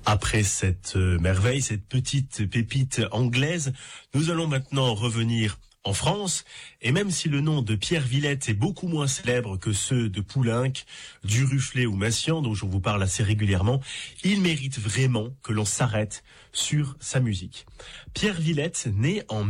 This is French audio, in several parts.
Après cette merveille, cette petite pépite anglaise, nous allons maintenant revenir en France, et même si le nom de Pierre Villette est beaucoup moins célèbre que ceux de Poulenc, Duruflé ou Massian, dont je vous parle assez régulièrement, il mérite vraiment que l'on s'arrête sur sa musique. Pierre Villette, né en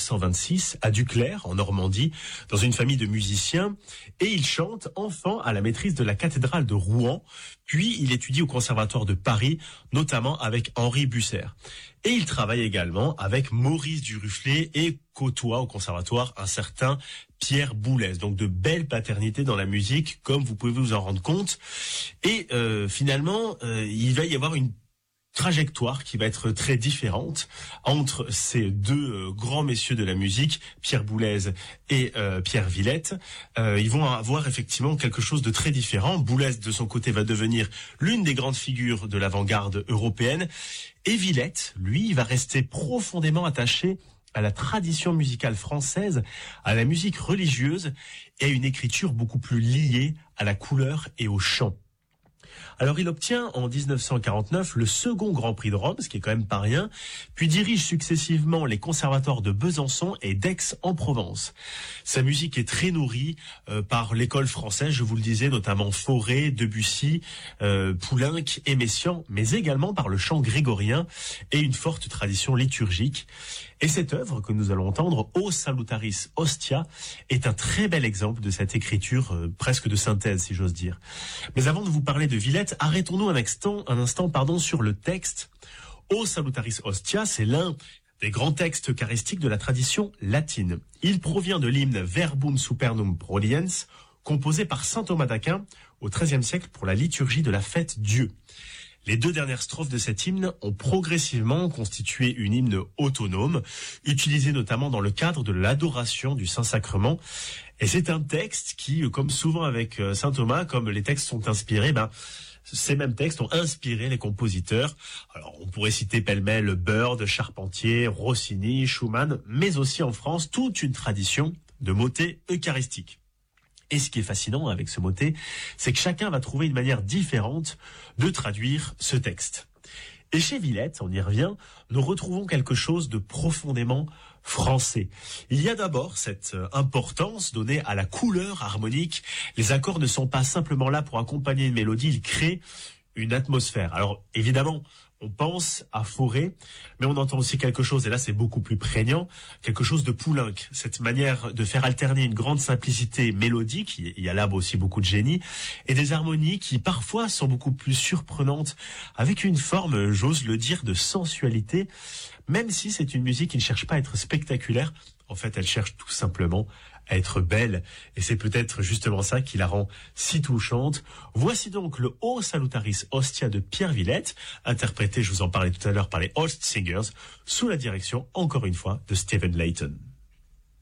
1926 à Duclair, en Normandie, dans une famille de musiciens, et il chante enfant à la maîtrise de la cathédrale de Rouen, puis il étudie au Conservatoire de Paris, notamment avec Henri Busser. Et il travaille également avec Maurice Duruflé et côtoie au conservatoire un certain Pierre Boulez. Donc de belles paternités dans la musique, comme vous pouvez vous en rendre compte. Et finalement, il va y avoir une trajectoire qui va être très différente entre ces deux grands messieurs de la musique, Pierre Boulez et Pierre Villette. Ils vont avoir effectivement quelque chose de très différent. Boulez, de son côté, va devenir l'une des grandes figures de l'avant-garde européenne. Et Villette, lui, va rester profondément attaché à la tradition musicale française, à la musique religieuse et à une écriture beaucoup plus liée à la couleur et au chant. Alors il obtient en 1949 le second Grand Prix de Rome, ce qui est quand même pas rien, puis dirige successivement les conservatoires de Besançon et d'Aix-en-Provence. Sa musique est très nourrie par l'école française, je vous le disais, notamment Fauré, Debussy, Poulenc et Messiaen, mais également par le chant grégorien et une forte tradition liturgique. Et cette œuvre que nous allons entendre, O Salutaris Hostia, est un très bel exemple de cette écriture presque de synthèse, si j'ose dire. Mais avant de vous parler de Villette, arrêtons-nous un instant, sur le texte. O Salutaris Hostia, c'est l'un des grands textes eucharistiques de la tradition latine. Il provient de l'hymne Verbum Supernum Prodiens, composé par saint Thomas d'Aquin au XIIIe siècle pour la liturgie de la fête Dieu. Les deux dernières strophes de cet hymne ont progressivement constitué une hymne autonome, utilisée notamment dans le cadre de l'adoration du Saint-Sacrement. Et c'est un texte qui, comme souvent avec saint Thomas, comme les textes sont inspirés, ces mêmes textes ont inspiré les compositeurs. Alors, on pourrait citer pêle-mêle Byrd, Charpentier, Rossini, Schumann, mais aussi en France, toute une tradition de motets eucharistiques. Et ce qui est fascinant avec ce motet, c'est que chacun va trouver une manière différente de traduire ce texte. Et chez Villette, on y revient, nous retrouvons quelque chose de profondément français. Il y a d'abord cette importance donnée à la couleur harmonique. Les accords ne sont pas simplement là pour accompagner une mélodie, ils créent une atmosphère. Alors évidemment, on pense à Fauré, mais on entend aussi quelque chose, et là c'est beaucoup plus prégnant, quelque chose de Poulenc. Cette manière de faire alterner une grande simplicité mélodique, il y a là aussi beaucoup de génie, et des harmonies qui parfois sont beaucoup plus surprenantes, avec une forme, j'ose le dire, de sensualité, même si c'est une musique qui ne cherche pas à être spectaculaire. En fait, elle cherche tout simplement à être belle. Et c'est peut-être justement ça qui la rend si touchante. Voici donc le O Salutaris Hostia de Pierre Villette, interprété, je vous en parlais tout à l'heure, par les Holst Singers, sous la direction, encore une fois, de Stephen Layton.